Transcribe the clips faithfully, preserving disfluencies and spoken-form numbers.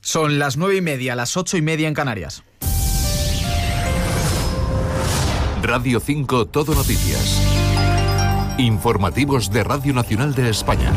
Son las nueve y media, las ocho y media en Canarias. Radio cinco Todo Noticias. Informativos de Radio Nacional de España.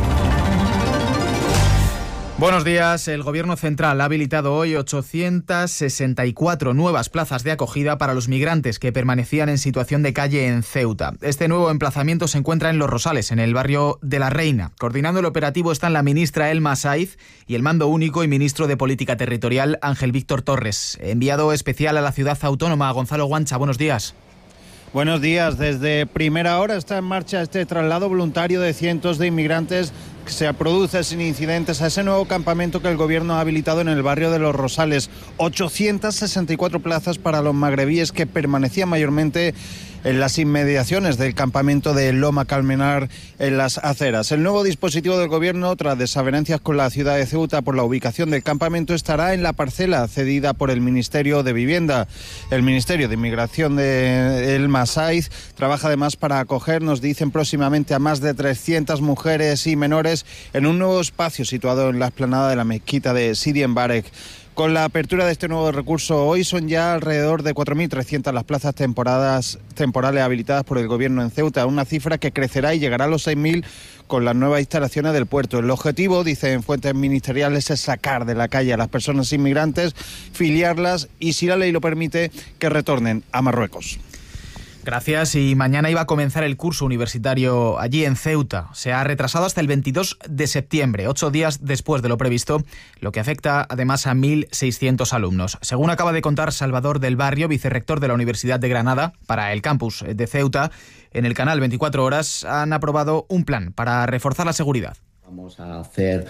Buenos días. El Gobierno Central ha habilitado hoy ochocientas sesenta y cuatro nuevas plazas de acogida para los migrantes que permanecían en situación de calle en Ceuta. Este nuevo emplazamiento se encuentra en Los Rosales, en el barrio de La Reina. Coordinando el operativo están la ministra Elma Saiz y el mando único y ministro de Política Territorial Ángel Víctor Torres. Enviado especial a la ciudad autónoma, Gonzalo Guancha. Buenos días. Buenos días. Desde primera hora está en marcha este traslado voluntario de cientos de inmigrantes que se produce sin incidentes a ese nuevo campamento que el Gobierno ha habilitado en el barrio de Los Rosales. ochocientas sesenta y cuatro plazas para los magrebíes que permanecían mayormente en las inmediaciones del campamento de Loma Calmenar en las aceras. El nuevo dispositivo del Gobierno, tras desavenencias con la ciudad de Ceuta por la ubicación del campamento, estará en la parcela cedida por el Ministerio de Vivienda. El Ministerio de Inmigración de Elma Saiz trabaja además para acoger, nos dicen, próximamente a más de trescientas mujeres y menores en un nuevo espacio situado en la explanada de la mezquita de Sidi Mbarek. Con la apertura de este nuevo recurso, hoy son ya alrededor de cuatro mil trescientas las plazas temporadas, temporales habilitadas por el Gobierno en Ceuta, una cifra que crecerá y llegará a los seis mil con las nuevas instalaciones del puerto. El objetivo, dicen fuentes ministeriales, es sacar de la calle a las personas inmigrantes, filiarlas y, si la ley lo permite, que retornen a Marruecos. Gracias. Y mañana iba a comenzar el curso universitario allí en Ceuta. Se ha retrasado hasta el veintidós de septiembre, ocho días después de lo previsto, lo que afecta además a mil seiscientos alumnos. Según acaba de contar Salvador del Barrio, vicerrector de la Universidad de Granada, para el campus de Ceuta, en el canal veinticuatro horas han aprobado un plan para reforzar la seguridad. Vamos a hacer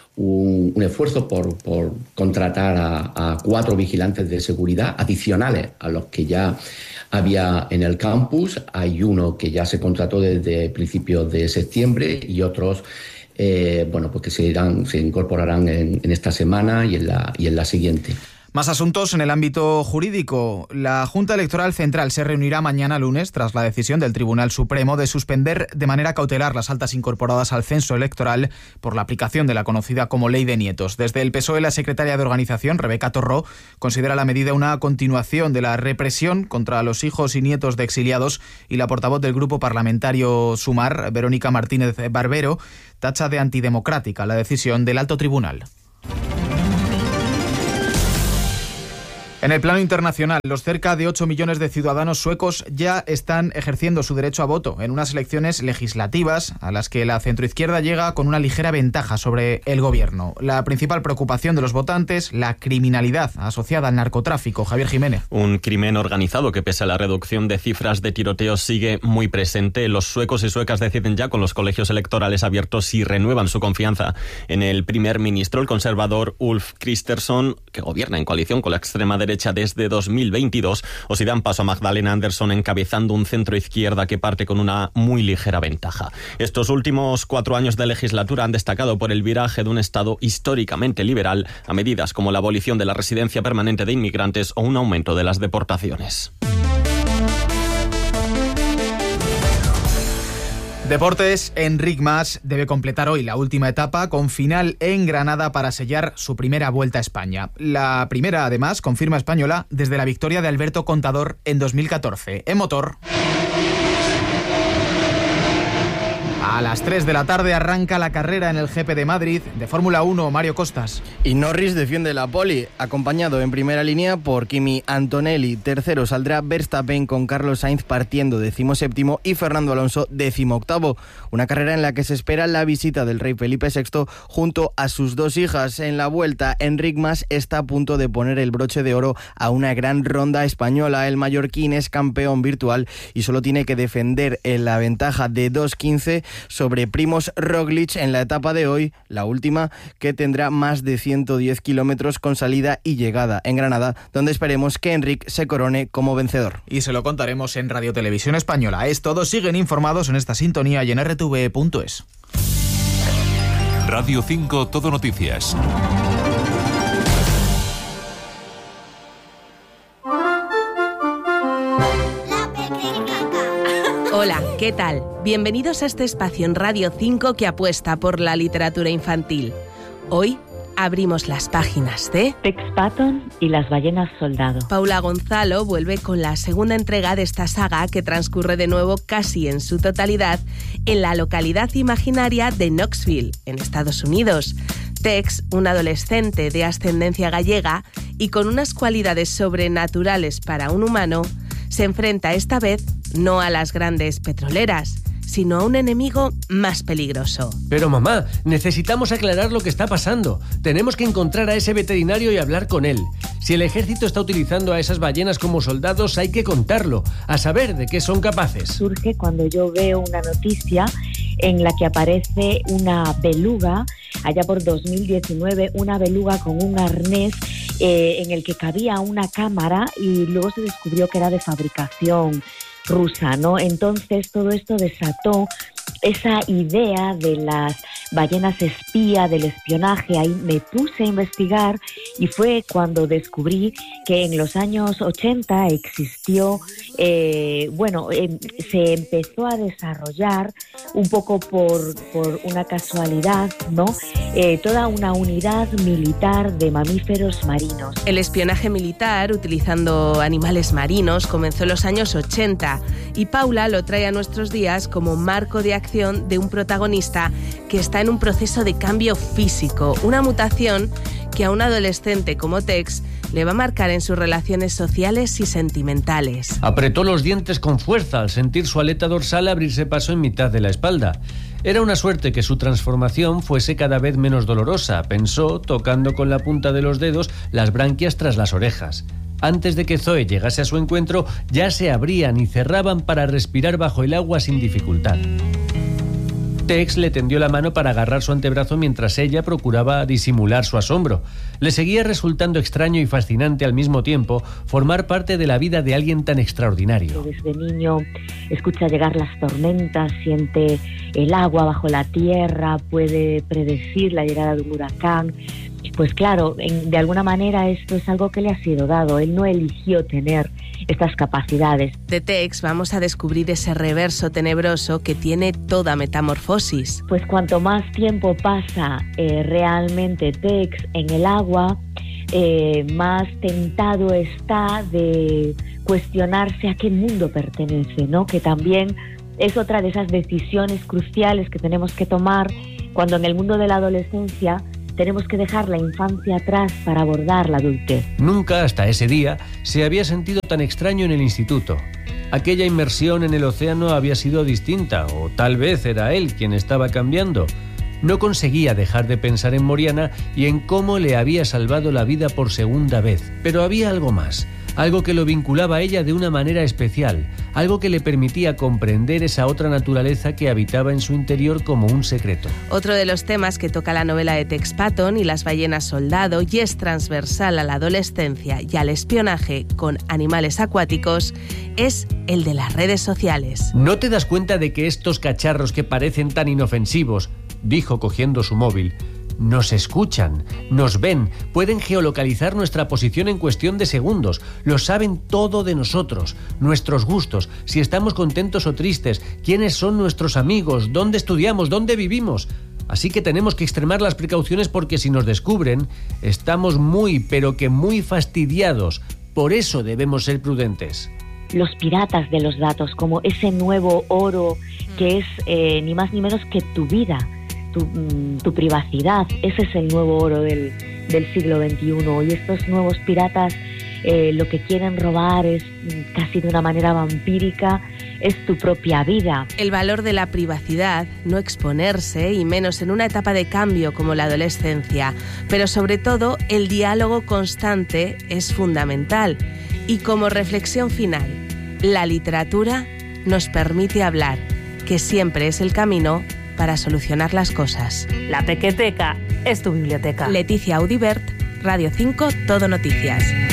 un, un esfuerzo por, por contratar a, a cuatro vigilantes de seguridad adicionales a los que ya había en el campus. Hay uno que ya se contrató desde principios de septiembre y otros eh, bueno, pues que se, irán, se incorporarán en, en esta semana y en la, y en la siguiente. Más asuntos en el ámbito jurídico. La Junta Electoral Central se reunirá mañana lunes tras la decisión del Tribunal Supremo de suspender de manera cautelar las altas incorporadas al censo electoral por la aplicación de la conocida como Ley de Nietos. Desde el P S O E, la secretaria de organización, Rebeca Torró, considera la medida una continuación de la represión contra los hijos y nietos de exiliados, y la portavoz del grupo parlamentario Sumar, Verónica Martínez Barbero, tacha de antidemocrática la decisión del Alto Tribunal. En el plano internacional, los cerca de ocho millones de ciudadanos suecos ya están ejerciendo su derecho a voto en unas elecciones legislativas a las que la centroizquierda llega con una ligera ventaja sobre el gobierno. La principal preocupación de los votantes, la criminalidad asociada al narcotráfico. Javier Jiménez. Un crimen organizado que, pese a la reducción de cifras de tiroteos, sigue muy presente. Los suecos y suecas deciden ya, con los colegios electorales abiertos, si renuevan su confianza en el primer ministro, el conservador Ulf Kristersson, que gobierna en coalición con la extrema derecha desde dos mil veintidós, o si dan paso a Magdalena Andersson encabezando un centro izquierda que parte con una muy ligera ventaja. Estos últimos cuatro años de legislatura han destacado por el viraje de un Estado históricamente liberal a medidas como la abolición de la residencia permanente de inmigrantes o un aumento de las deportaciones. Deportes. Enric Mas debe completar hoy la última etapa con final en Granada para sellar su primera vuelta a España. La primera, además, confirma española desde la victoria de Alberto Contador en dos mil catorce. En motor. A las tres de la tarde arranca la carrera en el G P de Madrid de Fórmula uno, Mario Costas. Y Norris defiende la pole, acompañado en primera línea por Kimi Antonelli. Tercero saldrá Verstappen, con Carlos Sainz partiendo decimoséptimo y Fernando Alonso decimoctavo. Una carrera en la que se espera la visita del rey Felipe sexto junto a sus dos hijas. En la vuelta, Enric Mas está a punto de poner el broche de oro a una gran ronda española. El mallorquín es campeón virtual y solo tiene que defender en la ventaja de dos quince sobre Primož Roglič en la etapa de hoy, la última, que tendrá más de ciento diez kilómetros con salida y llegada en Granada, donde esperemos que Enric se corone como vencedor. Y se lo contaremos en Radio Televisión Española. Es todo. Siguen informados en esta sintonía y en erre te ve punto es. Radio cinco Todo Noticias. Hola, ¿qué tal? Bienvenidos a este espacio en Radio cinco que apuesta por la literatura infantil. Hoy, abrimos las páginas de Tex Patton y las ballenas soldado. Paula Gonzalo vuelve con la segunda entrega de esta saga que transcurre de nuevo casi en su totalidad en la localidad imaginaria de Knoxville, en Estados Unidos. Tex, un adolescente de ascendencia gallega y con unas cualidades sobrenaturales para un humano, se enfrenta esta vez no a las grandes petroleras, sino a un enemigo más peligroso. Pero mamá, necesitamos aclarar lo que está pasando. Tenemos que encontrar a ese veterinario y hablar con él. Si el ejército está utilizando a esas ballenas como soldados, hay que contarlo, a saber de qué son capaces. Surge cuando yo veo una noticia en la que aparece una beluga, allá por dos mil diecinueve, una beluga con un arnés eh, en el que cabía una cámara y luego se descubrió que era de fabricación rusa, ¿no? Entonces todo esto desató esa idea de las ballenas espía, del espionaje. Ahí me puse a investigar y fue cuando descubrí que en los años ochenta existió, eh, bueno, eh, se empezó a desarrollar un poco por, por una casualidad, ¿no? Eh, toda una unidad militar de mamíferos marinos. El espionaje militar utilizando animales marinos comenzó en los años ochenta y Paula lo trae a nuestros días como marco de acción de un protagonista que está en un proceso de cambio físico, una mutación que a un adolescente como Tex le va a marcar en sus relaciones sociales y sentimentales. Apretó los dientes con fuerza al sentir su aleta dorsal abrirse paso en mitad de la espalda. Era una suerte que su transformación fuese cada vez menos dolorosa, pensó, tocando con la punta de los dedos las branquias tras las orejas. Antes de que Zoe llegase a su encuentro, ya se abrían y cerraban para respirar bajo el agua sin dificultad. Tex le tendió la mano para agarrar su antebrazo mientras ella procuraba disimular su asombro. Le seguía resultando extraño y fascinante al mismo tiempo formar parte de la vida de alguien tan extraordinario. Desde niño escucha llegar las tormentas, siente el agua bajo la tierra, puede predecir la llegada de un huracán. Pues claro, en, de alguna manera esto es algo que le ha sido dado. Él no eligió tener estas capacidades. De Tex vamos a descubrir ese reverso tenebroso que tiene toda metamorfosis. Pues cuanto más tiempo pasa eh, realmente Tex en el agua, eh, más tentado está de cuestionarse a qué mundo pertenece, ¿no? Que también es otra de esas decisiones cruciales que tenemos que tomar cuando en el mundo de la adolescencia tenemos que dejar la infancia atrás para abordar la adultez. Nunca hasta ese día se había sentido tan extraño en el instituto. Aquella inmersión en el océano había sido distinta, o tal vez era él quien estaba cambiando. No conseguía dejar de pensar en Moriana y en cómo le había salvado la vida por segunda vez. Pero había algo más, algo que lo vinculaba a ella de una manera especial, algo que le permitía comprender esa otra naturaleza que habitaba en su interior como un secreto. Otro de los temas que toca la novela de Tex Patton y las ballenas soldado y es transversal a la adolescencia y al espionaje con animales acuáticos es el de las redes sociales. ¿No te das cuenta de que estos cacharros que parecen tan inofensivos, dijo cogiendo su móvil, nos escuchan, nos ven, pueden geolocalizar nuestra posición en cuestión de segundos, lo saben todo de nosotros, nuestros gustos, si estamos contentos o tristes, quiénes son nuestros amigos, dónde estudiamos, dónde vivimos? Así que tenemos que extremar las precauciones porque si nos descubren, estamos muy, pero que muy fastidiados. Por eso debemos ser prudentes. Los piratas de los datos, como ese nuevo oro que es eh, ni más ni menos que tu vida. Tu, tu privacidad, ese es el nuevo oro del, del siglo veintiuno y estos nuevos piratas eh, lo que quieren robar es casi de una manera vampírica, es tu propia vida. El valor de la privacidad, no exponerse y menos en una etapa de cambio como la adolescencia, pero sobre todo el diálogo constante es fundamental y como reflexión final, la literatura nos permite hablar, que siempre es el camino para solucionar las cosas. La Pequeteca es tu biblioteca. Leticia Audibert, Radio cinco, Todo Noticias.